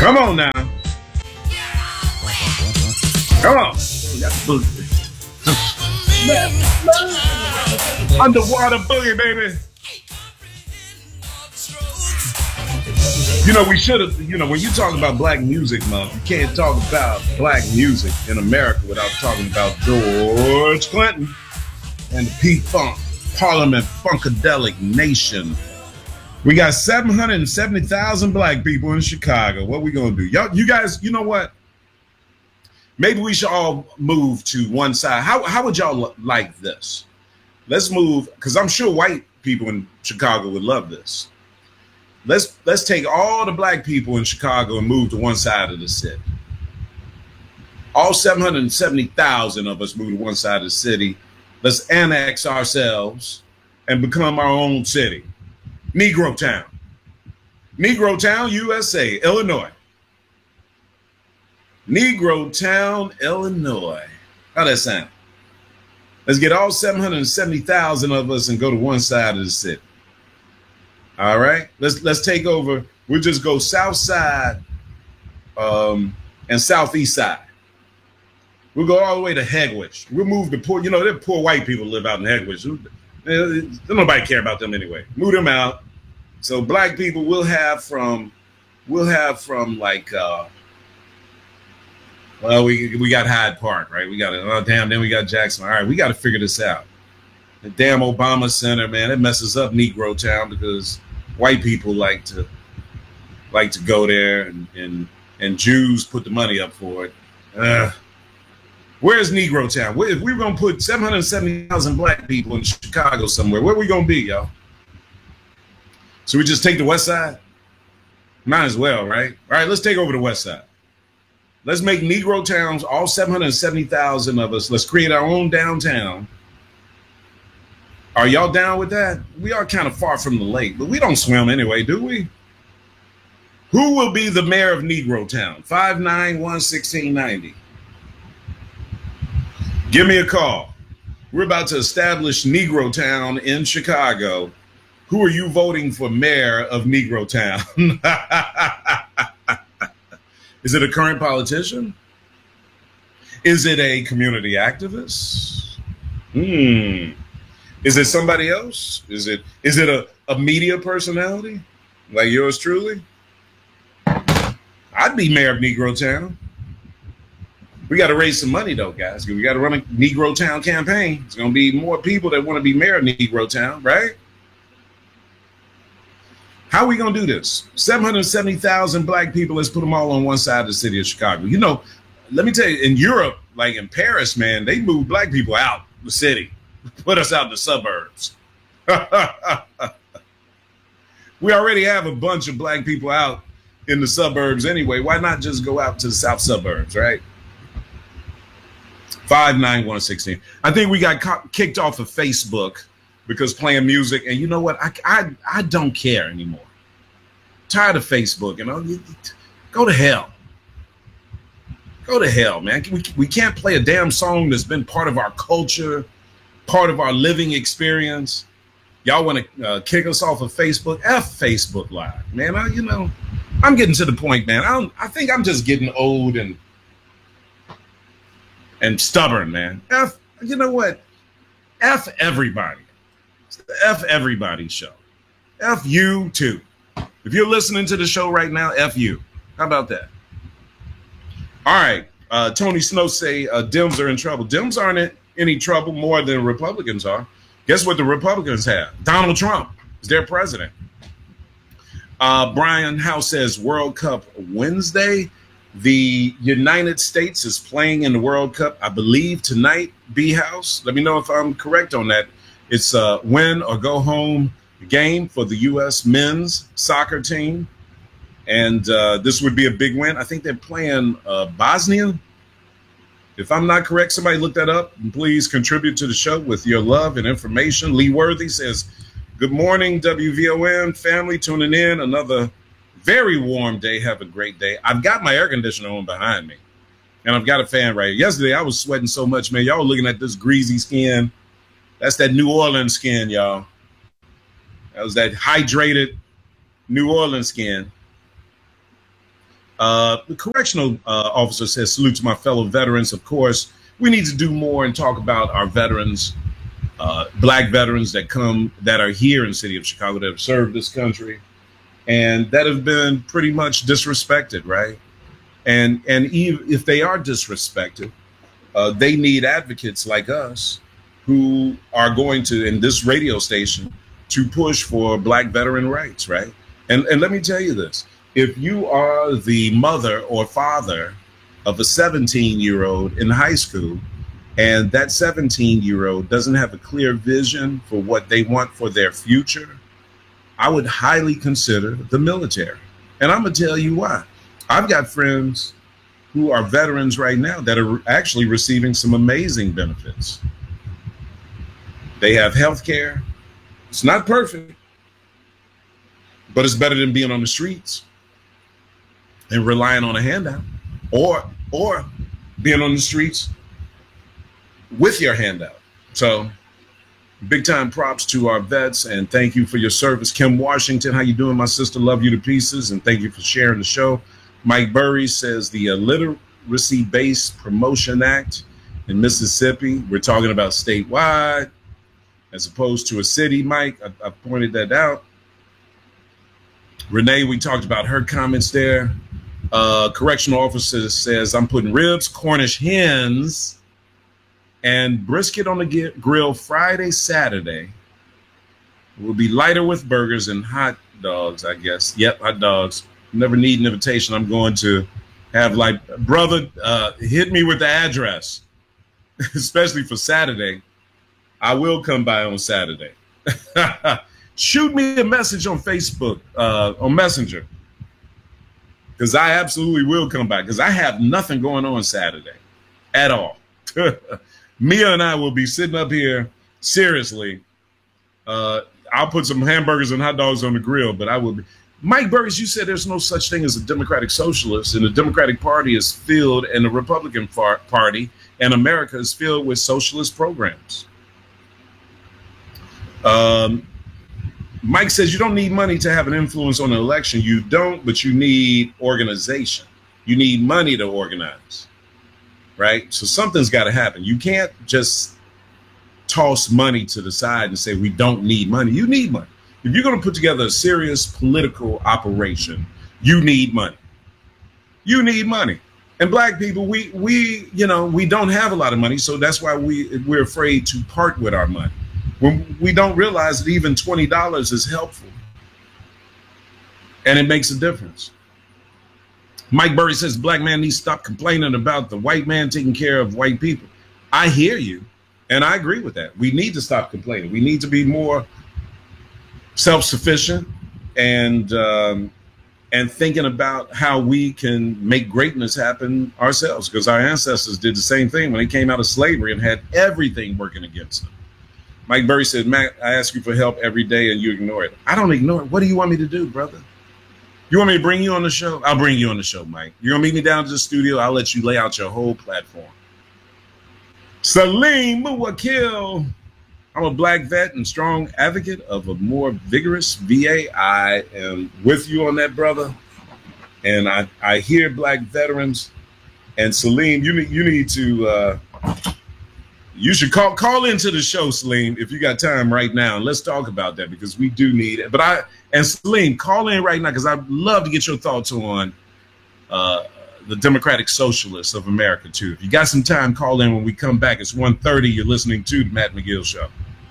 Come on now. Come on. Underwater boogie, baby. You know, we should have, when you talk about Black Music Month, you can't talk about Black music in America without talking about George Clinton and the P-Funk Parliament Funkadelic Nation. We got 770,000 Black people in Chicago. What we gonna do? You guys, you know what? Maybe we should all move to one side. How would y'all like this? Let's move, because I'm sure white people in Chicago would love this. Let's take all the Black people in Chicago and move to one side of the city. All 770,000 of us move to one side of the city. Let's annex ourselves and become our own city. Negro Town. Negro Town, USA, Illinois. Negro Town, Illinois. How that sound? Let's get all 770,000 of us and go to one side of the city. All right, let's take over. We'll just go south side and southeast side. We'll go all the way to Hegewisch. We'll move the poor, the poor white people live out in Hegewisch. Nobody care about them anyway. Move them out. So Black people we'll have from like we got Hyde Park, right? We got then we got Jackson. All right, we got to figure this out. The damn Obama Center, man, it messes up Negro Town because white people like to go there and Jews put the money up for it. Where's Negro Town? If we were going to put 770,000 Black people in Chicago somewhere, where are we going to be, y'all? So we just take the west side? Might as well, right? All right, let's take over the west side. Let's make Negro towns, all 770,000 of us. Let's create our own downtown. Are y'all down with that? We are kind of far from the lake, but we don't swim anyway, do we? Who will be the mayor of Negro Town? 591-1690. Give me a call. We're about to establish Negro Town in Chicago. Who are you voting for mayor of Negro Town? Is it a current politician? Is it a community activist? Is it somebody else? Is it a media personality like yours truly? I'd be mayor of Negro Town. We got to raise some money, though, guys. We got to run a Negro Town campaign. It's going to be more people that want to be mayor of Negro Town, right? How are we going to do this? 770,000 Black people, let's put them all on one side of the city of Chicago. Let me tell you, in Europe, like in Paris, man, they moved Black people out the city, put us out in the suburbs. We already have a bunch of Black people out in the suburbs anyway. Why not just go out to the south suburbs, right? 591-16. I think we got kicked off of Facebook because playing music, and you know what? I don't care anymore. Tired of Facebook, go to hell. Go to hell, man. We can't play a damn song that's been part of our culture, part of our living experience. Y'all want to kick us off of Facebook? F Facebook Live, man. I'm getting to the point, man. I think I'm just getting old and stubborn, man. You know what? F everybody. It's the F everybody show. F you too. If you're listening to the show right now, F you. How about that? All right. Tony Snow say Dems are in trouble. Dems aren't in any trouble more than Republicans are. Guess what the Republicans have? Donald Trump is their president. Brian House says World Cup Wednesday. The United States is playing in the World Cup, I believe, tonight, B-House. Let me know if I'm correct on that. It's a win or go home game for the U.S. men's soccer team. And this would be a big win. I think they're playing Bosnia. If I'm not correct, somebody look that up. And please contribute to the show with your love and information. Lee Worthy says, good morning, WVOM family tuning in. Another very warm day. Have a great day. I've got my air conditioner on behind me, and I've got a fan right here. Yesterday, I was sweating so much, man. Y'all were looking at this greasy skin. That's that New Orleans skin, y'all. That was that hydrated New Orleans skin. The correctional officer says, salute to my fellow veterans. Of course, we need to do more and talk about our veterans, black veterans that are here in the city of Chicago that have served this country and that have been pretty much disrespected, right? And even if they are disrespected, they need advocates like us who are going to, in this radio station, to push for black veteran rights, right? And let me tell you this. If you are the mother or father of a 17-year-old in high school, and that 17-year-old doesn't have a clear vision for what they want for their future, I would highly consider the military. And I'm going to tell you why. I've got friends who are veterans right now that are actually receiving some amazing benefits. They have health care. It's not perfect, but it's better than being on the streets and relying on a handout, or being on the streets with your handout. So big time props to our vets, and thank you for your service. Kim Washington, how you doing, my sister? Love you to pieces, and thank you for sharing the show. Mike Burry says the Literacy-Based Promotion Act in Mississippi, we're talking about statewide as opposed to a city. Mike, I pointed that out. Renee, we talked about her comments there. Correctional officer says, I'm putting ribs, Cornish hens, and brisket on the grill Friday, Saturday. We'll be lighter with burgers and hot dogs, I guess. Yep, hot dogs. Never need an invitation. I'm going to have, like, brother, hit me with the address, especially for Saturday. I will come by on Saturday. Shoot me a message on Facebook, on Messenger, because I absolutely will come by, because I have nothing going on Saturday at all. Mia and I will be sitting up here, seriously. I'll put some hamburgers and hot dogs on the grill, but I will be. Mike Burgess, you said there's no such thing as a Democratic Socialist, and the Democratic Party is filled, and the Republican Party and America is filled with socialist programs. Mike says you don't need money to have an influence on an election. You don't, but you need organization. You need money to organize, right? So something's got to happen. You can't just toss money to the side and say we don't need money. You need money. If you're going to put together a serious political operation, you need money. You need money. And black people, we don't have a lot of money, so that's why we're afraid to part with our money. When we don't realize that even $20 is helpful, and it makes a difference. Mike Burry says black man needs to stop complaining about the white man taking care of white people. I hear you, and I agree with that. We need to stop complaining. We need to be more self-sufficient and thinking about how we can make greatness happen ourselves, because our ancestors did the same thing when they came out of slavery and had everything working against them. Mike Burry said, Matt, I ask you for help every day and you ignore it. I don't ignore it. What do you want me to do, brother? You want me to bring you on the show? I'll bring you on the show, Mike. You're going to meet me down to the studio. I'll let you lay out your whole platform. Salim Muwakil. I'm a black vet and strong advocate of a more vigorous VA. I am with you on that, brother. And I hear black veterans. And Salim, you need to... you should call into the show, Salim, if you got time right now. And let's talk about that, because we do need it. And Salim, call in right now, because I'd love to get your thoughts on the Democratic Socialists of America, too. If you got some time, call in when we come back. It's 1:30. You're listening to The Matt McGill Show.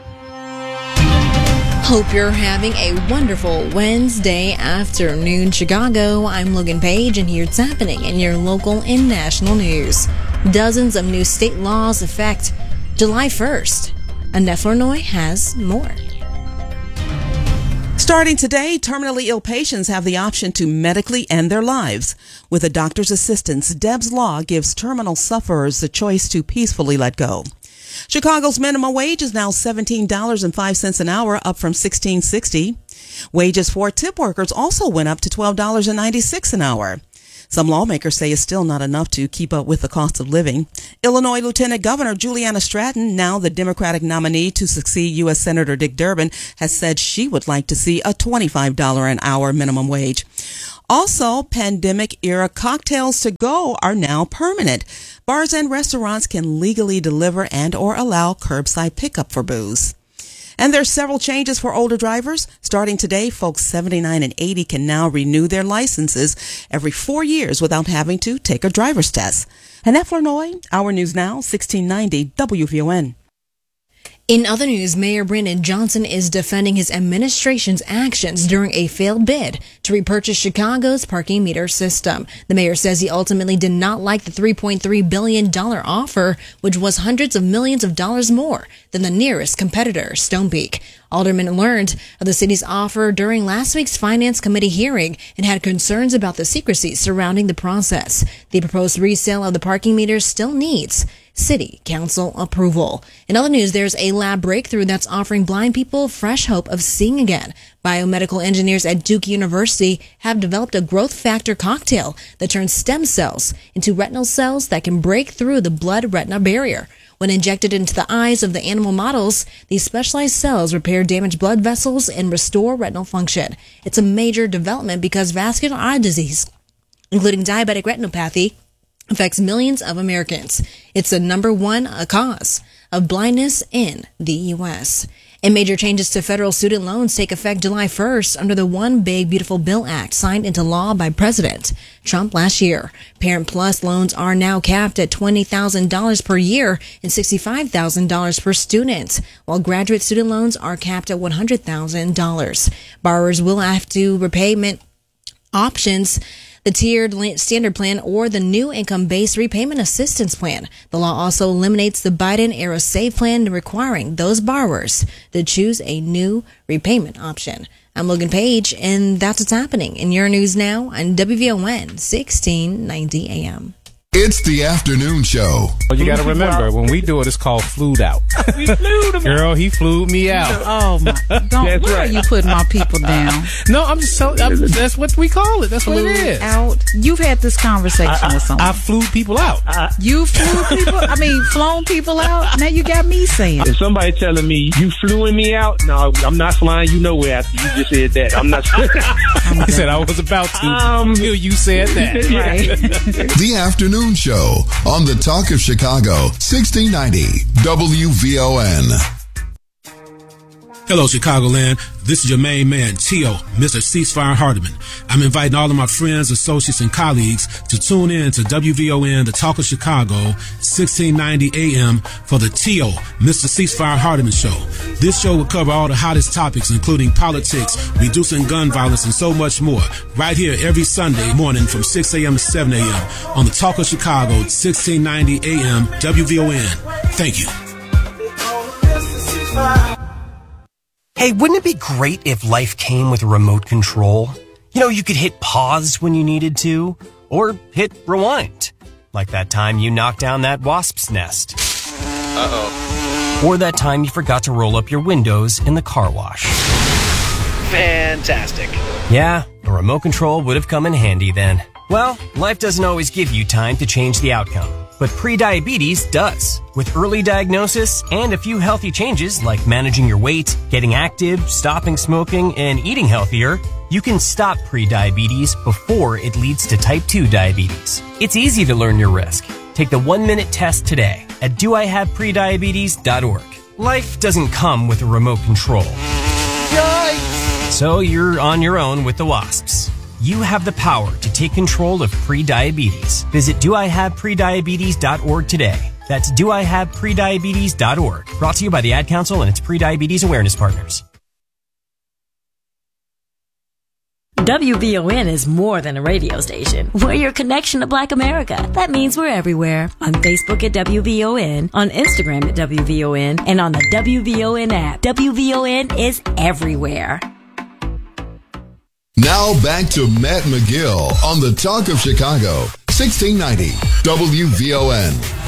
Hope you're having a wonderful Wednesday afternoon, Chicago. I'm Logan Page, and here's what's happening in your local and national news. Dozens of new state laws affect July 1st. Annette Flournoy has more. Starting today, terminally ill patients have the option to medically end their lives. With a doctor's assistance, Deb's Law gives terminal sufferers the choice to peacefully let go. Chicago's minimum wage is now $17.05 an hour, up from $16.60. Wages for tip workers also went up to $12.96 an hour. Some lawmakers say it's still not enough to keep up with the cost of living. Illinois Lieutenant Governor Juliana Stratton, now the Democratic nominee to succeed U.S. Senator Dick Durbin, has said she would like to see a $25 an hour minimum wage. Also, pandemic-era cocktails to go are now permanent. Bars and restaurants can legally deliver and or allow curbside pickup for booze. And there's several changes for older drivers. Starting today, folks 79 and 80 can now renew their licenses every 4 years without having to take a driver's test. Annette Flournoy, Our News Now, 1690 WVON. In other news, Mayor Brandon Johnson is defending his administration's actions during a failed bid to repurchase Chicago's parking meter system. The mayor says he ultimately did not like the $3.3 billion offer, which was hundreds of millions of dollars more than the nearest competitor, Stonepeak. Aldermen learned of the city's offer during last week's Finance Committee hearing and had concerns about the secrecy surrounding the process. The proposed resale of the parking meters still needs City Council approval. In other news, there's a lab breakthrough that's offering blind people fresh hope of seeing again. Biomedical engineers at Duke University have developed a growth factor cocktail that turns stem cells into retinal cells that can break through the blood-retina barrier. When injected into the eyes of the animal models, these specialized cells repair damaged blood vessels and restore retinal function. It's a major development because vascular eye disease, including diabetic retinopathy, affects millions of Americans. It's the number one cause of blindness in the U.S. And major changes to federal student loans take effect July 1st under the One Big Beautiful Bill Act signed into law by President Trump last year. Parent Plus loans are now capped at $20,000 per year and $65,000 per student, while graduate student loans are capped at $100,000. Borrowers will have to repayment options, the tiered standard plan, or the new income-based repayment assistance plan. The law also eliminates the Biden-era SAVE plan, requiring those borrowers to choose a new repayment option. I'm Logan Page, and that's what's happening in your news now on WVON 1690 AM. It's the afternoon show. Well, you got to remember, when we do it, it's called flued out. We flew him. Girl, he flew me out. Oh, my. Don't, why are you putting my people down? No, I'm just telling that's what we call it. That's what it is. Out. You've had this conversation with someone. I flew people out. You flew people? I mean, flown people out? Now you got me saying. If somebody telling me you flew me out, no, I'm not flying you nowhere after you just said that. I'm not. He said I was about to until you said that. Right. The afternoon show on the Talk of Chicago, 1690 WVON. Hello, Chicagoland. This is your main man, Tio, Mr. Ceasefire Hardiman. I'm inviting all of my friends, associates, and colleagues to tune in to WVON, the Talk of Chicago, 1690 AM for the Tio, Mr. Ceasefire Hardiman Show. This show will cover all the hottest topics, including politics, reducing gun violence, and so much more, right here every Sunday morning from 6 a.m. to 7 a.m. on the Talk of Chicago, 1690 AM, WVON. Thank you. Hey, wouldn't it be great if life came with a remote control? You know, you could hit pause when you needed to, or hit rewind. Like that time you knocked down that wasp's nest. Uh-oh. Or that time you forgot to roll up your windows in the car wash. Fantastic. Yeah, a remote control would have come in handy then. Well, life doesn't always give you time to change the outcome. But prediabetes does. With early diagnosis and a few healthy changes like managing your weight, getting active, stopping smoking, and eating healthier, you can stop prediabetes before it leads to type 2 diabetes. It's easy to learn your risk. Take the 1-minute test today at doihaveprediabetes.org. Life doesn't come with a remote control. Yikes! So you're on your own with the wasps. You have the power to take control of prediabetes. Visit doihaveprediabetes.org today. That's doihaveprediabetes.org. Brought to you by the Ad Council and its prediabetes awareness partners. WVON is more than a radio station. We're your connection to Black America. That means we're everywhere. On Facebook at WVON, on Instagram at WVON, and on the WVON app. WVON is everywhere. Now back to Matt McGill on the Talk of Chicago, 1690 WVON.